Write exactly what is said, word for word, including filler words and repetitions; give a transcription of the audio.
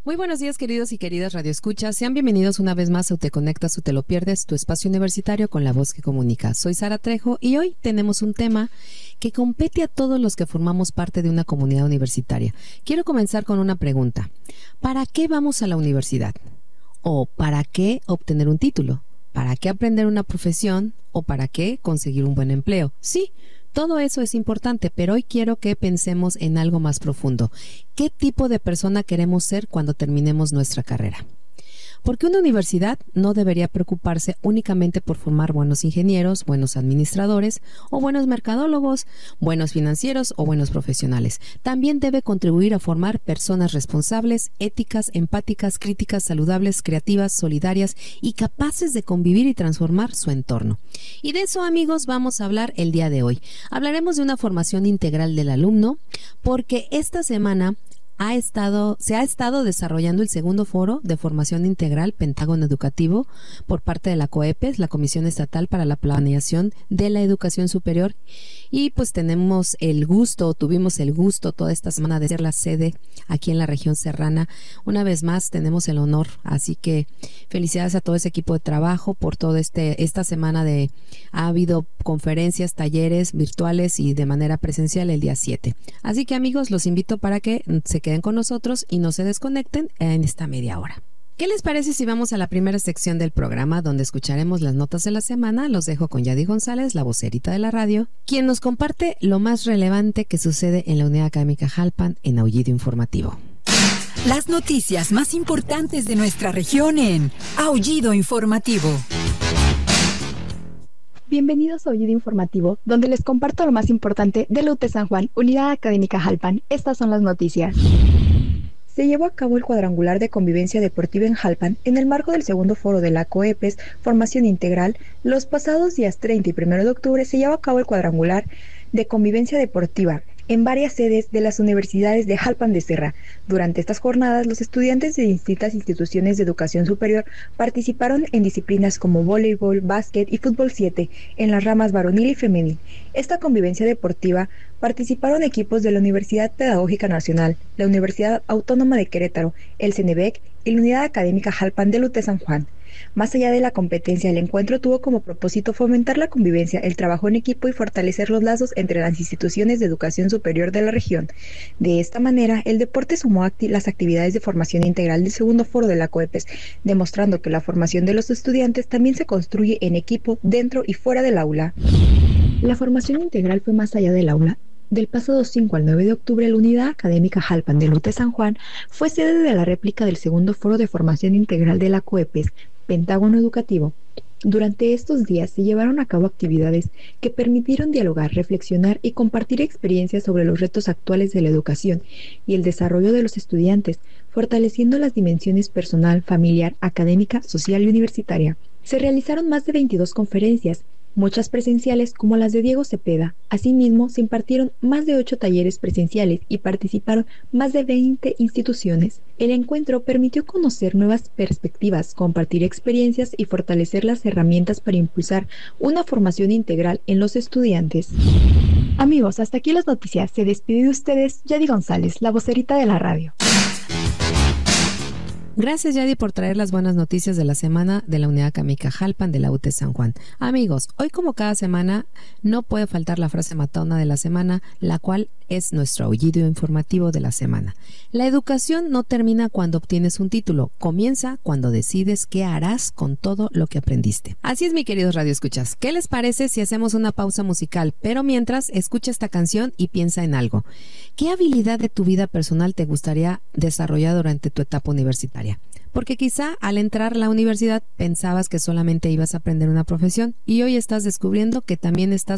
Muy buenos días, queridos y queridas radioescuchas. Sean bienvenidos una vez más a Te Conectas o Te Lo Pierdes, tu espacio universitario con la voz que comunica. Soy Sara Trejo y hoy tenemos un tema que compete a todos los que formamos parte de una comunidad universitaria. Quiero comenzar con una pregunta. ¿Para qué vamos a la universidad? ¿O para qué obtener un título? ¿Para qué aprender una profesión? ¿O para qué conseguir un buen empleo? Sí, todo eso es importante, pero hoy quiero que pensemos en algo más profundo. ¿Qué tipo de persona queremos ser cuando terminemos nuestra carrera? Porque una universidad no debería preocuparse únicamente por formar buenos ingenieros, buenos administradores o buenos mercadólogos, buenos financieros o buenos profesionales. También debe contribuir a formar personas responsables, éticas, empáticas, críticas, saludables, creativas, solidarias y capaces de convivir y transformar su entorno. Y de eso, amigos, vamos a hablar el día de hoy. Hablaremos de una formación integral del alumno, porque esta semana Ha estado, se ha estado desarrollando el segundo foro de formación integral Pentágono Educativo por parte de la COEPES, la Comisión Estatal para la Planeación de la Educación Superior. Y pues tenemos el gusto, tuvimos el gusto toda esta semana de ser la sede aquí en la región serrana. Una vez más tenemos el honor, así que felicidades a todo ese equipo de trabajo por toda este, esta semana de, ha habido conferencias, talleres virtuales y de manera presencial el día siete. Así que, amigos, los invito para que se queden con nosotros y no se desconecten en esta media hora. ¿Qué les parece si vamos a la primera sección del programa, donde escucharemos las notas de la semana? Los dejo con Yadi González, la vocerita de la radio, quien nos comparte lo más relevante que sucede en la Unidad Académica Jalpan en Aullido Informativo. Las noticias más importantes de nuestra región en Aullido Informativo. Bienvenidos a Aullido Informativo, donde les comparto lo más importante de la U T E San Juan, Unidad Académica Jalpan. Estas son las noticias. Se llevó a cabo el cuadrangular de convivencia deportiva en Jalpan en el marco del segundo foro de la COEPES Formación Integral. Los pasados días treinta y primero de octubre se llevó a cabo el cuadrangular de convivencia deportiva en varias sedes de las universidades de Jalpan de Serra. Durante estas jornadas, los estudiantes de distintas instituciones de educación superior participaron en disciplinas como voleibol, básquet y fútbol siete en las ramas varonil y femenil. Esta convivencia deportiva participaron equipos de la Universidad Pedagógica Nacional, la Universidad Autónoma de Querétaro, el CENEVEC y la Unidad Académica Jalpan del U T E San Juan. Más allá de la competencia, el encuentro tuvo como propósito fomentar la convivencia, el trabajo en equipo y fortalecer los lazos entre las instituciones de educación superior de la región. De esta manera, el deporte sumó acti- las actividades de formación integral del segundo foro de la COEPES, demostrando que la formación de los estudiantes también se construye en equipo dentro y fuera del aula. La formación integral fue más allá del aula. Del pasado cinco al nueve de octubre, la Unidad Académica Jalpan del U T E San Juan fue sede de la réplica del segundo foro de formación integral de la COEPES, Pentágono Educativo. Durante estos días se llevaron a cabo actividades que permitieron dialogar, reflexionar y compartir experiencias sobre los retos actuales de la educación y el desarrollo de los estudiantes, fortaleciendo las dimensiones personal, familiar, académica, social y universitaria. Se realizaron más de veintidós conferencias, muchas presenciales como las de Diego Cepeda. Asimismo, se impartieron más de ocho talleres presenciales y participaron más de veinte instituciones. El encuentro permitió conocer nuevas perspectivas, compartir experiencias y fortalecer las herramientas para impulsar una formación integral en los estudiantes. Amigos, hasta aquí las noticias. Se despide de ustedes Yadi González, la vocerita de la radio. Gracias, Yadi, por traer las buenas noticias de la semana de la Unidad Académica Jalpan de la U T E San Juan. Amigos, hoy como cada semana no puede faltar la frase matona de la semana, la cual es nuestro aullido informativo de la semana. La educación no termina cuando obtienes un título, comienza cuando decides qué harás con todo lo que aprendiste. Así es, mi queridos radioescuchas. ¿Qué les parece si hacemos una pausa musical? Pero mientras, escucha esta canción y piensa en algo. ¿Qué habilidad de tu vida personal te gustaría desarrollar durante tu etapa universitaria? Porque quizá al entrar a la universidad pensabas que solamente ibas a aprender una profesión y hoy estás descubriendo que también estás